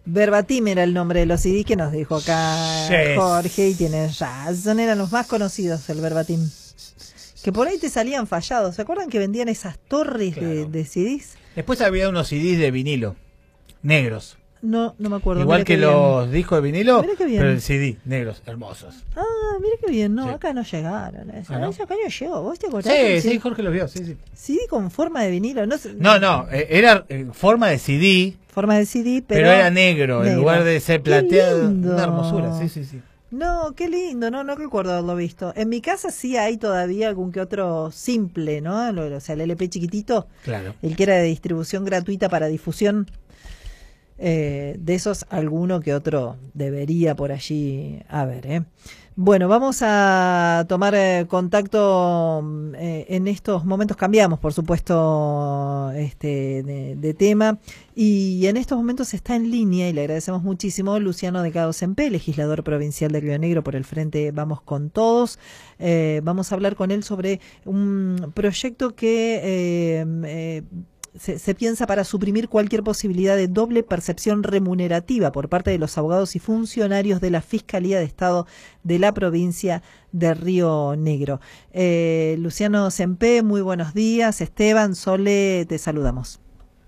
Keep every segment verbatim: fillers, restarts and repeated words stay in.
Verbatim era el nombre de los C D que nos dijo acá Sí. Jorge, y tienen razón, eran los más conocidos, el Verbatim. Que por ahí te salían fallados. ¿Se acuerdan que vendían esas torres Claro. de, de C Ds? Después había unos C Ds de vinilo, negros. No, no me acuerdo. Igual Mira que qué bien. los discos de vinilo, Mira qué bien. pero el C D, negros, hermosos. Ah, mira qué bien, no, Sí. acá no llegaron. Eso, Ah, ¿no? eso acá no llegó. ¿Vos te acordás? Sí, del sí, C D? Jorge los vio, sí, sí. C D con forma de vinilo, no sé. No, no, eh, era en forma de C D, Forma de C D, pero, pero, era negro, en negro. lugar de ser Qué plateado. lindo. Una hermosura, sí, sí, sí. No, qué lindo, no, no recuerdo haberlo visto. En mi casa sí hay todavía algún que otro simple, ¿no? Lo- O sea, el L P chiquitito, Claro. el que era de distribución gratuita para difusión. Eh, de esos, alguno que otro debería por allí haber, ¿eh? Bueno, vamos a tomar eh, contacto eh, en estos momentos. Cambiamos, por supuesto, este de, de tema. Y en estos momentos está en línea, y le agradecemos muchísimo, Luciano Delgado Sempé, legislador provincial de Río Negro por el Frente Vamos con Todos. Eh, vamos a hablar con él sobre un proyecto que eh, eh, se, se piensa para suprimir cualquier posibilidad de doble percepción remunerativa por parte de los abogados y funcionarios de la Fiscalía de Estado de la provincia de Río Negro. Eh, Luciano Sempé, muy buenos días. Esteban, Sole, te saludamos.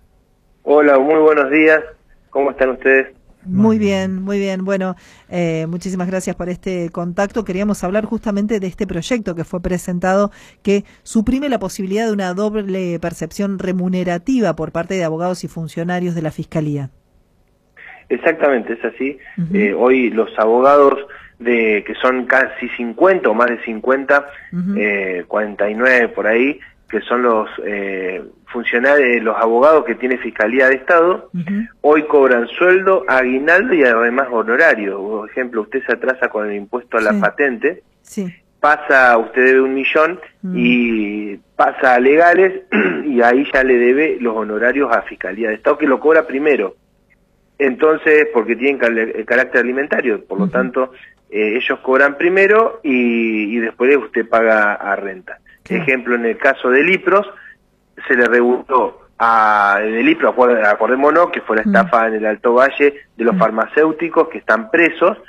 Hola, muy buenos días. ¿Cómo están ustedes? Muy bien, muy bien. Bueno, eh, muchísimas gracias por este contacto. Queríamos hablar justamente de este proyecto que fue presentado, que suprime la posibilidad de una doble percepción remunerativa por parte de abogados y funcionarios de la Fiscalía. Exactamente, es así. Uh-huh. Eh, hoy los abogados, de que son casi cincuenta o más de cincuenta, Uh-huh. eh, cuarenta y nueve por ahí, que son los eh, funcionarios, los abogados que tiene Fiscalía de Estado, Uh-huh. hoy cobran sueldo, aguinaldo y además honorario. Por ejemplo, usted se atrasa con el impuesto a la Sí. patente, Sí. pasa, usted debe un millón Mm. y pasa a legales y ahí ya le debe los honorarios a Fiscalía de Estado, que lo cobra primero. Entonces, porque tienen cal- el carácter alimentario, por lo Ujú. tanto, eh, ellos cobran primero y, y después usted paga a renta. Claro. Ejemplo, en el caso de Lipros, se le rebutó a de Lipros, acuer- acordémonos que fue la Mm. estafa en el Alto Valle de los Mm. farmacéuticos que están presos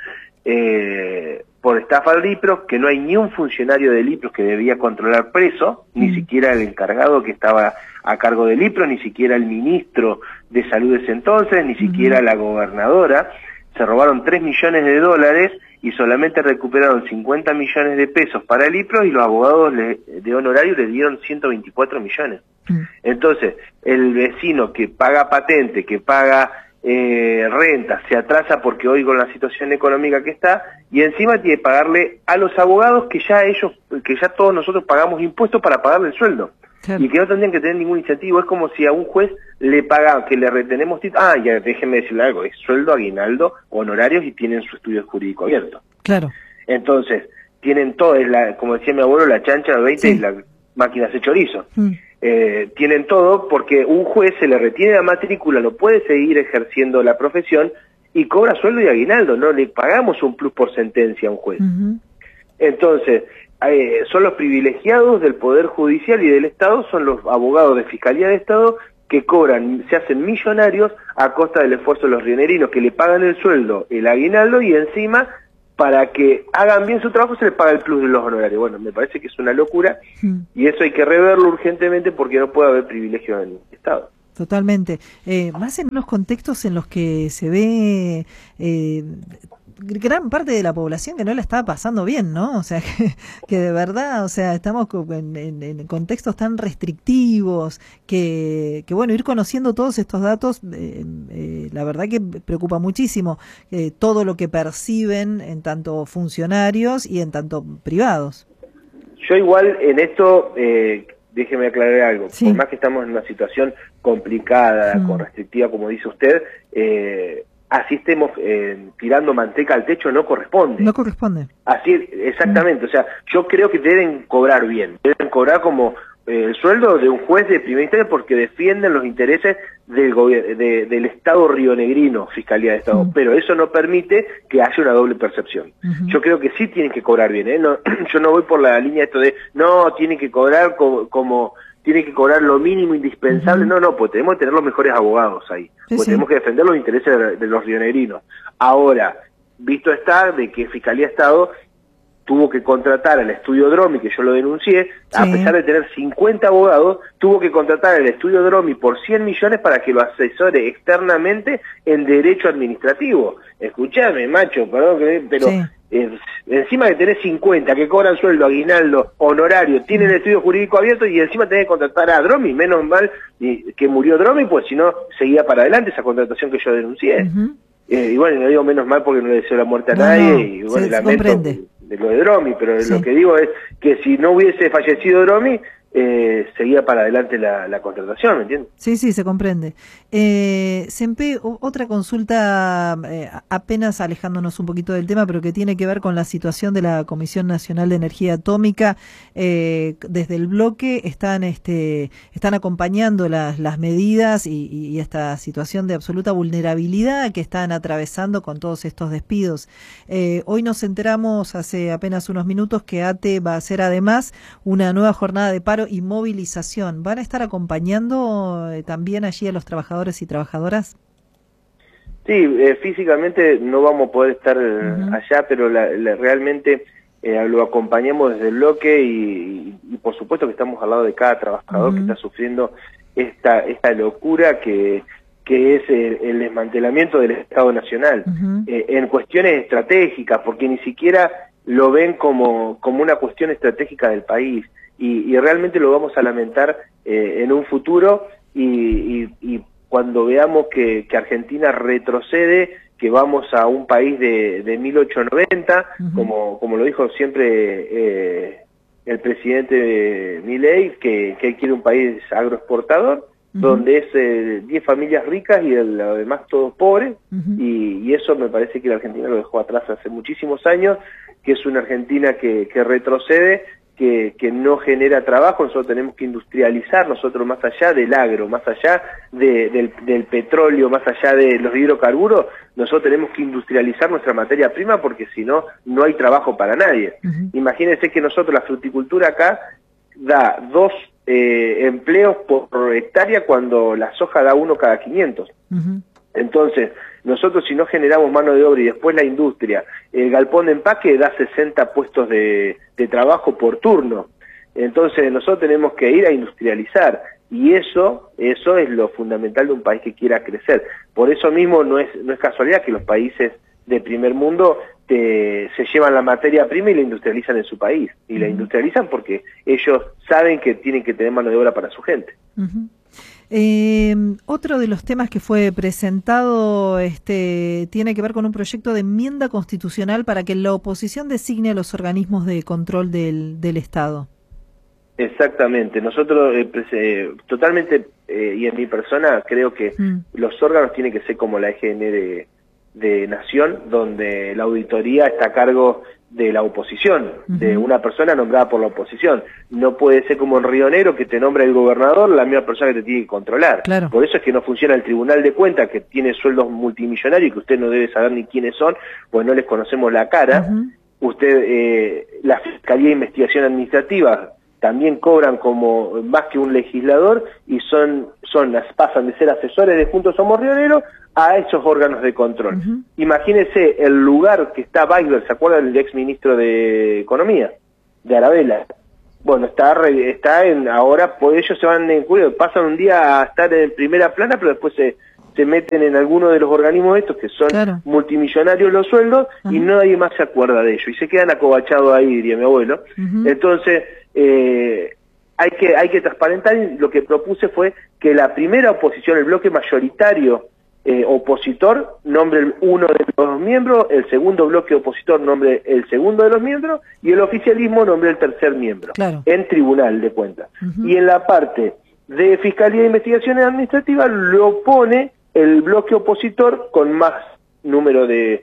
eh, por estafa de Lipros, que no hay ni un funcionario de Lipros que debía controlar preso, ni Mm. siquiera el encargado que estaba a cargo de Lipros, ni siquiera el ministro de Salud de ese entonces, ni siquiera la gobernadora. Se robaron tres millones de dólares y solamente recuperaron cincuenta millones de pesos para Lipros, y los abogados le- de honorario le dieron ciento veinticuatro millones. Mm. Entonces, el vecino que paga patente, que paga eh, renta, se atrasa porque hoy con la situación económica que está, y encima tiene que pagarle a los abogados que ya ellos, que ya todos nosotros pagamos impuestos para pagarle el sueldo. Claro. Y que no tendrían que tener ningún incentivo. Es como si a un juez le pagan, que le retenemos títulos. Ah, ya déjenme decirle algo, es sueldo, aguinaldo, honorarios, y tienen su estudio jurídico abierto. Claro. Entonces, tienen todo, es la, como decía mi abuelo, la chancha de veinte Sí. y la máquina hace chorizo. Mm. Eh, tienen todo porque un juez se le retiene la matrícula, no puede seguir ejerciendo la profesión y cobra sueldo y aguinaldo. No le pagamos un plus por sentencia a un juez. Ujú. Entonces, eh, son los privilegiados del Poder Judicial y del Estado, son los abogados de Fiscalía de Estado que cobran, se hacen millonarios a costa del esfuerzo de los rionerinos, que le pagan el sueldo, el aguinaldo, y encima, para que hagan bien su trabajo, se les paga el plus de los honorarios. Bueno, me parece que es una locura, Mm. y eso hay que reverlo urgentemente porque no puede haber privilegios en el Estado. Totalmente. Eh, más en unos contextos en los que se ve eh, gran parte de la población que no la está pasando bien, ¿no? O sea, que, que de verdad, o sea, estamos co- en, en- en contextos tan restrictivos que, que, bueno, ir conociendo todos estos datos, eh, eh, la verdad que preocupa muchísimo eh, todo lo que perciben en tanto funcionarios y en tanto privados. Yo igual en esto, eh, déjeme aclarar algo, Sí. por más que estamos en una situación complicada, Mm. con restrictiva, como dice usted, eh, así estemos eh, tirando manteca al techo, no corresponde. No corresponde. Así, exactamente, o sea, yo creo que deben cobrar bien, deben cobrar como eh, el sueldo de un juez de primera instancia porque defienden los intereses del gobier- de, del Estado rionegrino, Fiscalía de Estado, Mm. pero eso no permite que haya una doble percepción. Ujú. Yo creo que sí tienen que cobrar bien, ¿eh? No, yo no voy por la línea esto de, no, tienen que cobrar co- como tiene que cobrar lo mínimo indispensable. Uh-huh. No, no, pues tenemos que tener los mejores abogados ahí, sí, pues sí. tenemos que defender los intereses de, de los rionegrinos. Ahora, visto está de que Fiscalía de Estado tuvo que contratar al estudio Dromi, que yo lo denuncié, sí. a pesar de tener cincuenta abogados, tuvo que contratar al estudio Dromi por cien millones para que lo asesore externamente en derecho administrativo. Escuchame, macho, perdón, pero sí. eh, encima de tener cincuenta que cobran sueldo, aguinaldo, honorario, tienen el estudio jurídico abierto y encima tenés que contratar a Dromi, menos mal que murió Dromi, pues si no, seguía para adelante esa contratación que yo denuncié. Uh-huh. eh, y bueno, no digo menos mal porque no le deseo la muerte a no, nadie, no, y bueno, se lamento comprende. De lo de Dromi, pero sí. lo que digo es que si no hubiese fallecido Dromi, eh, seguía para adelante la, la contratación, ¿me entiendes? Sí, sí, se comprende. Eh, Sempe, otra consulta, eh, apenas alejándonos un poquito del tema, pero que tiene que ver con la situación de la Comisión Nacional de Energía Atómica. Eh, desde el bloque están este están acompañando las, las medidas y, y esta situación de absoluta vulnerabilidad que están atravesando con todos estos despidos. Eh, hoy nos enteramos hace apenas unos minutos que ATE va a hacer además una nueva jornada de paro y movilización. ¿Van a estar acompañando eh, también allí a los trabajadores y trabajadoras? Sí, eh, físicamente no vamos a poder estar uh-huh. allá, pero la, la, realmente eh, lo acompañamos desde el bloque y, y, y por supuesto que estamos al lado de cada trabajador uh-huh. que está sufriendo esta esta locura que que es el, el desmantelamiento del Estado Nacional uh-huh. eh, en cuestiones estratégicas, porque ni siquiera lo ven como, como una cuestión estratégica del país. Y, y realmente lo vamos a lamentar eh, en un futuro y, y, y cuando veamos que, que Argentina retrocede, que vamos a un país de, de mil ochocientos noventa, uh-huh. como, como lo dijo siempre eh, el presidente Milei, que, que él quiere un país agroexportador, uh-huh. donde es eh, diez familias ricas y el, lo demás todos pobres, uh-huh. y, y eso me parece que la Argentina lo dejó atrás hace muchísimos años, que es una Argentina que, que retrocede, Que, que no genera trabajo. Nosotros tenemos que industrializar, nosotros más allá del agro, más allá de, del, del petróleo, más allá de los hidrocarburos, nosotros tenemos que industrializar nuestra materia prima porque si no, no hay trabajo para nadie. Uh-huh. Imagínense que nosotros la fruticultura acá da dos eh, empleos por hectárea cuando la soja da uno cada quinientos. Uh-huh. Entonces, nosotros si no generamos mano de obra y después la industria, el galpón de empaque da sesenta puestos de, de trabajo por turno. Entonces nosotros tenemos que ir a industrializar y eso eso es lo fundamental de un país que quiera crecer. Por eso mismo no es no es casualidad que los países de primer mundo te, se llevan la materia prima y la industrializan en su país. Y uh-huh. la industrializan porque ellos saben que tienen que tener mano de obra para su gente. Uh-huh. Eh, otro de los temas que fue presentado este, tiene que ver con un proyecto de enmienda constitucional para que la oposición designe a los organismos de control del, del Estado. Exactamente, nosotros eh, eh, totalmente, eh, y en mi persona, creo que mm. los órganos tienen que ser como la E G N de, de Nación, donde la auditoría está a cargo de la oposición, uh-huh. de una persona nombrada por la oposición. No puede ser como en Río Negro que te nombra el gobernador, la misma persona que te tiene que controlar. Claro. Por eso es que no funciona el Tribunal de Cuentas, que tiene sueldos multimillonarios y que usted no debe saber ni quiénes son, pues no les conocemos la cara. Uh-huh. Usted, eh, la Fiscalía de Investigación Administrativa también cobran como más que un legislador y son, son las pasan de ser asesores de Juntos Somos Rioneros a esos órganos de control. Uh-huh. Imagínese el lugar que está Weisberg, ¿se acuerdan del ex ministro de Economía? De Arabella. Bueno, está está en ahora, pues ellos se van en julio, pasan un día a estar en primera plana, pero después se, se meten en alguno de los organismos estos que son claro. multimillonarios los sueldos uh-huh. y nadie más se acuerda de ellos. Y se quedan acobachados ahí, diría mi abuelo. Uh-huh. Entonces, eh, hay que hay que transparentar y lo que propuse fue que la primera oposición, el bloque mayoritario, Eh, opositor nombre el uno de los miembros, el segundo bloque opositor nombre el segundo de los miembros y el oficialismo nombre el tercer miembro claro. en Tribunal de Cuentas. Uh-huh. Y en la parte de Fiscalía de Investigaciones Administrativas lo pone el bloque opositor con más número de,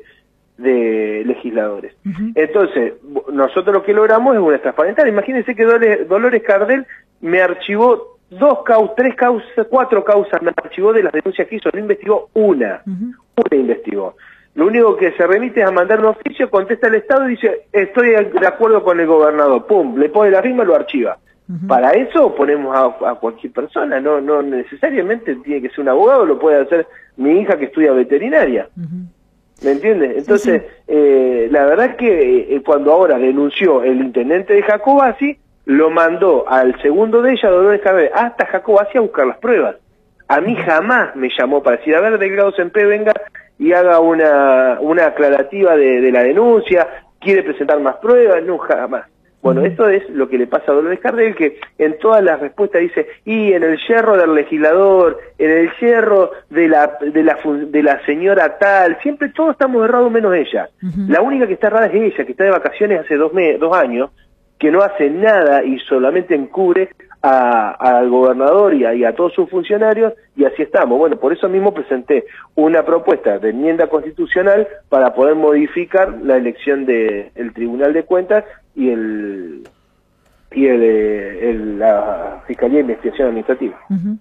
de legisladores. Uh-huh. Entonces, nosotros lo que logramos es una transparentar. Imagínense que Dolores, Dolores Cardel me archivó dos causas, tres causas, cuatro causas me archivó de las denuncias que hizo, no investigó una, uh-huh. una investigó. Lo único que se remite es a mandar un oficio, contesta el Estado y dice, estoy de acuerdo con el gobernador, pum, le pone la firma y lo archiva. Uh-huh. Para eso ponemos a, a cualquier persona, no no necesariamente tiene que ser un abogado, lo puede hacer mi hija que estudia veterinaria. Uh-huh. ¿Me entiendes? Entonces, sí, sí. Eh, la verdad es que eh, cuando ahora denunció el intendente de Jacobacci, lo mandó al segundo de ella, Dolores Jardel, hasta Jacobacci a buscar las pruebas. A mí jamás me llamó para decir, a ver, Delgado Sempé, venga y haga una, una aclarativa de, de la denuncia, quiere presentar más pruebas, no, jamás. Bueno, uh-huh. Esto es lo que le pasa a Dolores Jardel, que en todas las respuestas dice, y en el yerro del legislador, en el yerro de la, de la, de la señora tal, siempre todos estamos errados menos ella. Uh-huh. La única que está errada es ella, que está de vacaciones hace dos, me, dos años, que no hace nada y solamente encubre a, al gobernador y a, y a todos sus funcionarios, y así estamos. Bueno, por eso mismo presenté una propuesta de enmienda constitucional para poder modificar la elección del de, Tribunal de Cuentas y el y el, el, la Fiscalía de Investigación Administrativa. Uh-huh.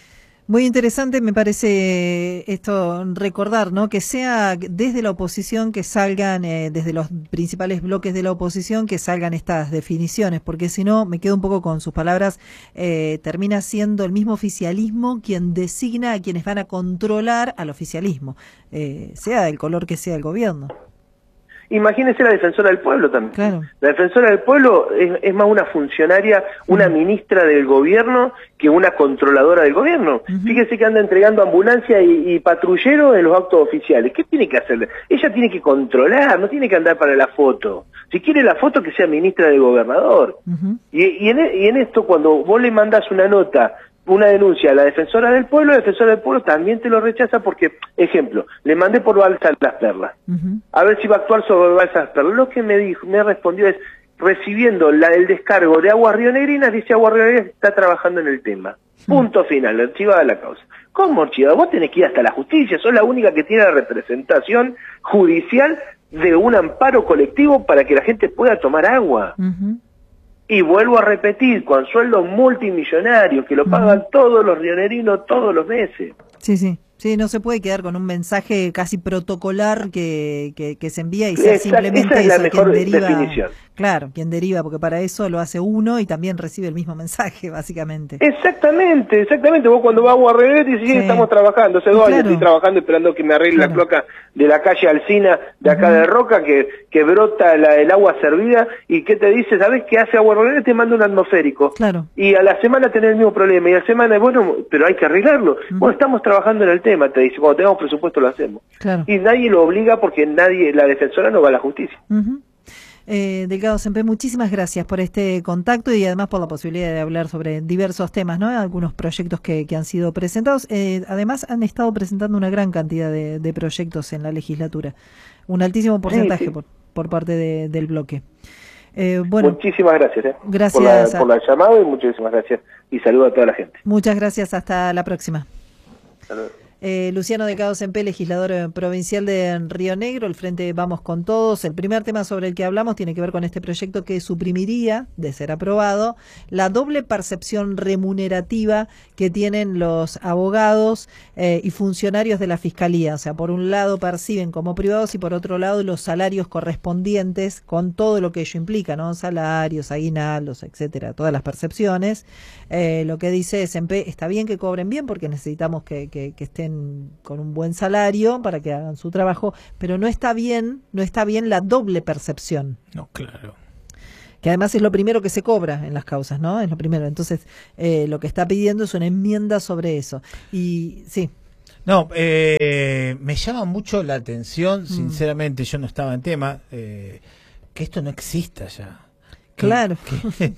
Muy interesante me parece esto, recordar, ¿no? Que sea desde la oposición que salgan, eh, desde los principales bloques de la oposición, que salgan estas definiciones, porque si no, me quedo un poco con sus palabras, eh, termina siendo el mismo oficialismo quien designa a quienes van a controlar al oficialismo, eh, sea del color que sea el gobierno. Imagínese la defensora del pueblo también. Claro. La defensora del pueblo es, es más una funcionaria, una uh-huh. ministra del gobierno que una controladora del gobierno. Uh-huh. Fíjese que anda entregando ambulancia y, y patrullero en los actos oficiales. ¿Qué tiene que hacer? Ella tiene que controlar, no tiene que andar para la foto. Si quiere la foto, que sea ministra del gobernador. Uh-huh. Y, y, en, y en esto, cuando vos le mandás una nota, una denuncia a la defensora del pueblo, la defensora del pueblo también te lo rechaza porque, ejemplo, le mandé por Balsa Las Perlas, uh-huh. a ver si va a actuar sobre Balsa Las Perlas. Lo que me dijo, me respondió es, recibiendo la, el descargo de Aguas Rionegrinas, dice Aguas Rionegrinas está trabajando en el tema. Uh-huh. Punto final, archivada la causa. ¿Cómo archivada? Vos tenés que ir hasta la justicia, sos la única que tiene la representación judicial de un amparo colectivo para que la gente pueda tomar agua. Uh-huh. Y vuelvo a repetir, con sueldos multimillonarios que lo pagan uh-huh. todos los rionerinos todos los meses. Sí, sí. Sí, no se puede quedar con un mensaje casi protocolar que, que, que se envía y sea Esa, simplemente esa es la eso, mejor quien deriva, definición. Claro, quien deriva, porque para eso lo hace uno y también recibe el mismo mensaje, básicamente. Exactamente, exactamente. Vos cuando vas a Agua Revés dices, sí, estamos trabajando, hace dos claro. años estoy trabajando esperando que me arregle claro. la cloaca de la calle Alsina de acá uh-huh. de Roca, que, que brota la, el agua servida, y ¿qué te dice? ¿Sabés qué hace Agua Revés? Te manda un atmosférico. Claro. Y a la semana tenés el mismo problema, y a la semana, bueno, pero hay que arreglarlo. Uh-huh. Bueno, estamos trabajando en el tema, te dice, cuando tengamos presupuesto lo hacemos. Claro. Y nadie lo obliga porque nadie, la defensora no va a la justicia. Uh-huh. Eh, Delgado Sempé, muchísimas gracias por este contacto y además por la posibilidad de hablar sobre diversos temas, ¿no? Algunos proyectos que, que han sido presentados. Eh, además, han estado presentando una gran cantidad de, de proyectos en la legislatura. Un altísimo porcentaje sí, sí. Por, por parte de, del bloque. Eh, bueno, muchísimas gracias, eh, gracias por la, a... por la llamada y muchísimas gracias. Y saludo a toda la gente. Muchas gracias. Hasta la próxima. Saludos. Eh, Luciano Delgado Sempé, legislador provincial de Río Negro, el Frente Vamos con Todos. El primer tema sobre el que hablamos tiene que ver con este proyecto que suprimiría, de ser aprobado, la doble percepción remunerativa que tienen los abogados eh, y funcionarios de la Fiscalía. O sea, por un lado perciben como privados y por otro lado los salarios correspondientes con todo lo que ello implica, ¿no? Salarios, aguinaldos, etcétera, todas las percepciones. Eh, lo que dice Sempé, está bien que cobren bien porque necesitamos que, que, que estén con un buen salario para que hagan su trabajo, pero no está bien, no está bien la doble percepción. No, claro. Que además es lo primero que se cobra en las causas, ¿no? Es lo primero. Entonces, eh, lo que está pidiendo es una enmienda sobre eso. Y sí. No, eh, me llama mucho la atención, sinceramente, mm. yo no estaba en tema, eh, que esto no exista ya. Claro. Que, que,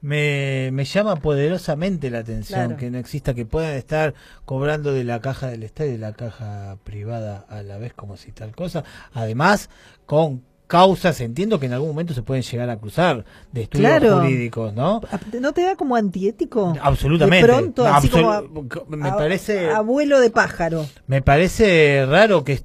Me, me llama poderosamente la atención claro. que no exista, que puedan estar cobrando de la caja del Estado y de la caja privada a la vez como si tal cosa, además con causas, entiendo que en algún momento se pueden llegar a cruzar de estudios claro. jurídicos, ¿no? ¿No te da como antiético? Absolutamente. De pronto, no, así absol como a, me a, parece abuelo de pájaro. Me parece raro que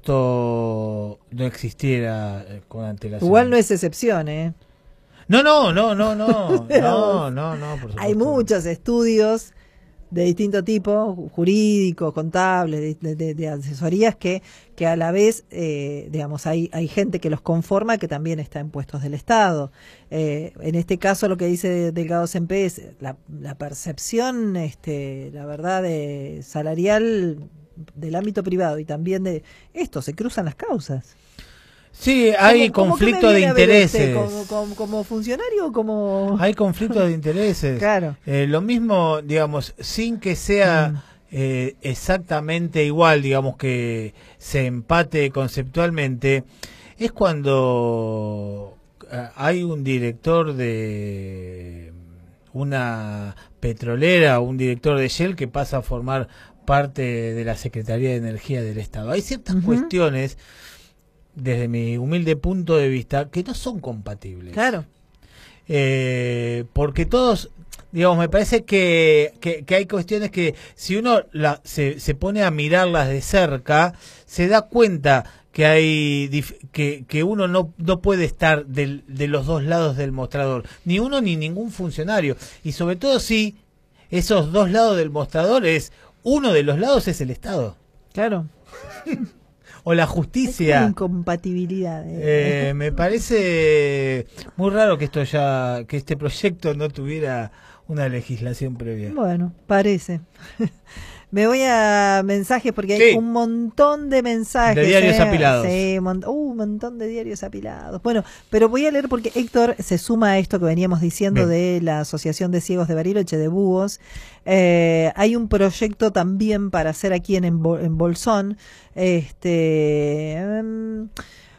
esto no existiera con antelación. Igual no es excepción, ¿eh? No, no, no, no, no, no, no, no, por supuesto. Hay muchos estudios de distinto tipo, jurídicos, contables, de, de, de asesorías que, que a la vez, eh, digamos, hay, hay gente que los conforma que también está en puestos del Estado. Eh, en este caso lo que dice Delgado Sempé es la, la percepción, este, la verdad, de salarial del ámbito privado y también de esto, se cruzan las causas. Sí, hay ¿Cómo, conflicto cómo de intereses. ¿Como, como, como funcionario o como...? Hay conflicto de intereses. Claro. Eh, lo mismo, digamos, sin que sea mm. eh, exactamente igual, digamos, que se empate conceptualmente, es cuando eh, hay un director de una petrolera, un director de Shell que pasa a formar parte de la Secretaría de Energía del Estado. Hay ciertas uh-huh. cuestiones, desde mi humilde punto de vista, que no son compatibles. Claro. Eh, porque todos, digamos, me parece que, que, que hay cuestiones que si uno la, se, se pone a mirarlas de cerca, se da cuenta que hay que, que uno no, no puede estar del, de los dos lados del mostrador, ni uno ni ningún funcionario. Y sobre todo si esos dos lados del mostrador es, uno de los lados es el Estado. Claro. O la justicia. Es incompatibilidad. Eh, me parece muy raro que esto ya, que este proyecto no tuviera una legislación previa. Bueno, parece. Me voy a mensajes porque hay sí. un montón de mensajes. De diarios eh. apilados. Sí, mon uh, un montón de diarios apilados. Bueno, pero voy a leer porque Héctor se suma a esto que veníamos diciendo Bien. de la Asociación de Ciegos de Bariloche, de Búhos. Eh, hay un proyecto también para hacer aquí en, en Bolsón, este... Um,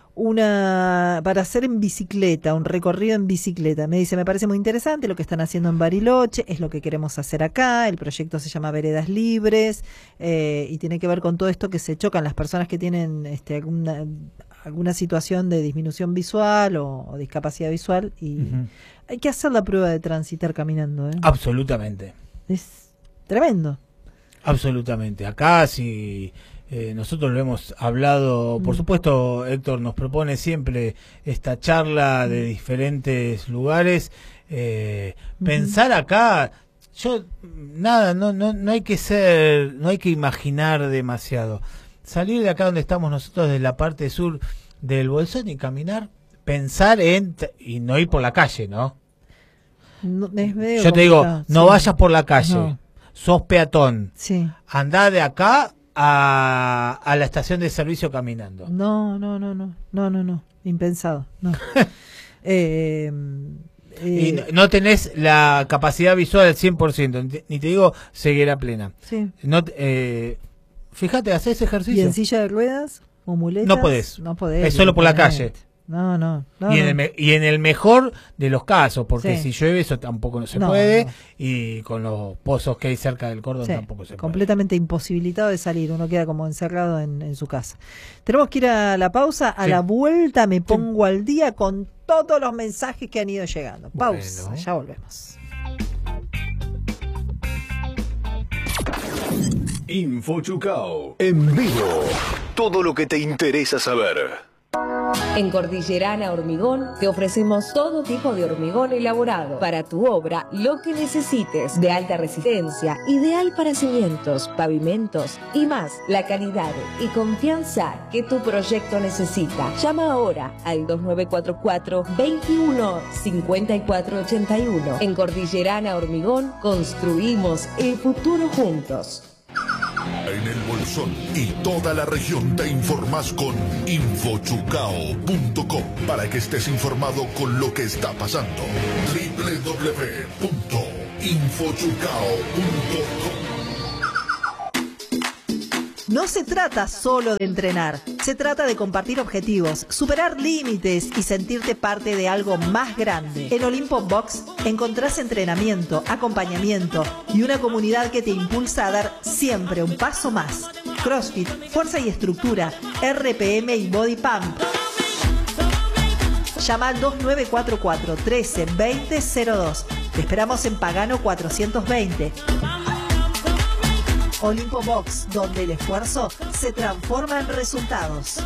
una para hacer en bicicleta, un recorrido en bicicleta. Me dice, me parece muy interesante lo que están haciendo en Bariloche, es lo que queremos hacer acá. El proyecto se llama Veredas Libres eh, y tiene que ver con todo esto que se chocan las personas que tienen este, alguna, alguna situación de disminución visual o, o discapacidad visual y uh-huh. hay que hacer la prueba de transitar caminando. ¿eh? Absolutamente. Es tremendo. Absolutamente. Acá si... Eh, nosotros lo hemos hablado, por supuesto, Héctor nos propone siempre esta charla de diferentes lugares. Eh, uh-huh. Pensar acá, yo nada, no, no, no hay que ser, no hay que imaginar demasiado. Salir de acá donde estamos nosotros, de la parte sur del Bolsón y caminar, pensar en y no ir por la calle, ¿no? no es medio yo te digo, no sí. vayas por la calle, no. sos peatón, sí. andá de acá A, a la estación de servicio caminando. No, no, no, no, no, no, no, impensado, no. eh, eh, y no, no tenés la capacidad visual al cien por ciento, ni te digo ceguera plena. Sí. No, eh, fíjate, ¿hacés ejercicio? ¿Y en silla de ruedas o muletas? No podés. No podés. Es solo por la calle. No, no. no, y, en no. El me, y en el mejor de los casos, porque sí. si llueve eso tampoco no se no, puede, no. y con los pozos que hay cerca del cordón sí, tampoco se completamente puede. imposibilitado de salir, uno queda como encerrado en, en su casa. Tenemos que ir a la pausa, a sí. la vuelta me pongo sí. al día con todos los mensajes que han ido llegando. Pausa, bueno. ya volvemos. InfoChucao, en vivo, todo lo que te interesa saber. En Cordillerana Hormigón te ofrecemos todo tipo de hormigón elaborado para tu obra, lo que necesites, de alta resistencia, ideal para cimientos, pavimentos y más, la calidad y confianza que tu proyecto necesita. Llama ahora al dos nueve cuatro cuatro, veintiuno, cincuenta y cuatro ochenta y uno. En Cordillerana Hormigón construimos el futuro juntos. En el Bolsón y toda la región te informás con infochucao punto com para que estés informado con lo que está pasando. doble u doble u doble u punto infochucao punto com. No se trata solo de entrenar, se trata de compartir objetivos, superar límites y sentirte parte de algo más grande. En Olimpo Box encontrás entrenamiento, acompañamiento y una comunidad que te impulsa a dar siempre un paso más. CrossFit, fuerza y estructura, R P M y Body Pump. Llama al dos nueve cuatro cuatro, trece, veinte, cero dos. Te esperamos en Pagano cuatrocientos veinte. Olimpo Box, donde el esfuerzo se transforma en resultados.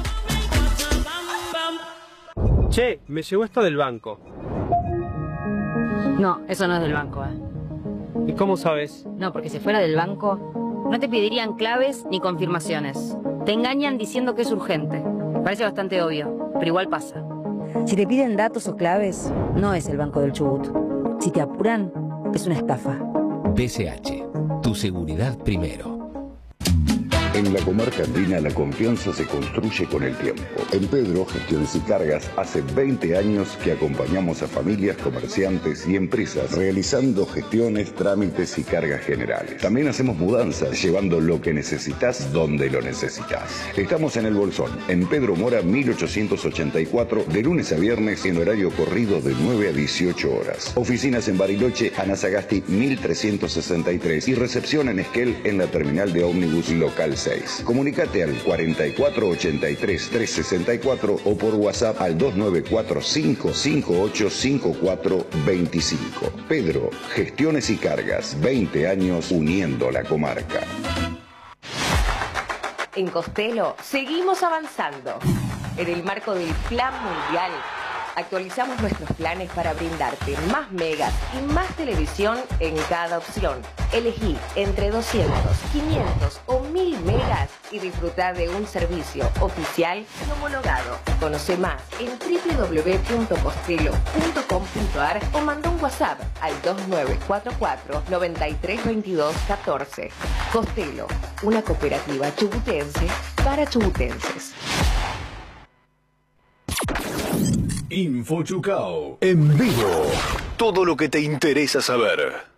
Che, me llegó esto del banco. No, eso no es del banco, ¿eh? ¿Y cómo sabes? No, porque si fuera del banco, no te pedirían claves ni confirmaciones. Te engañan diciendo que es urgente. Parece bastante obvio, pero igual pasa. Si te piden datos o claves, no es el Banco del Chubut. Si te apuran, es una estafa. B C H, tu seguridad primero. En la comarca andina la confianza se construye con el tiempo. En Pedro Gestiones y Cargas hace veinte años que acompañamos a familias, comerciantes y empresas realizando gestiones, trámites y cargas generales. También hacemos mudanzas, llevando lo que necesitas donde lo necesitas. Estamos en El Bolsón, en Pedro Mora mil ochocientos ochenta y cuatro, de lunes a viernes en horario corrido de nueve a dieciocho horas. Oficinas en Bariloche, Ana Sagasti mil trescientos sesenta y tres y recepción en Esquel en la terminal de ómnibus local seis. Comunicate al cuarenta y cuatro ochenta y tres trescientos sesenta y cuatro o por WhatsApp al dos nueve cuatro cinco cinco ocho cinco cuatro dos cinco. Pedro, Gestiones y Cargas, veinte años uniendo la comarca. En Costello seguimos avanzando. En el marco del Plan Mundial, actualizamos nuestros planes para brindarte más megas y más televisión en cada opción. Elegí entre doscientos, quinientos o mil megas y disfrutar de un servicio oficial y homologado. Conoce más en doble u doble u doble u punto costello punto com punto a r o manda un WhatsApp al dos nueve cuatro cuatro nueve tres dos dos uno cuatro. Costello, una cooperativa chubutense para chubutenses. InfoChucao en vivo. Todo lo que te interesa saber.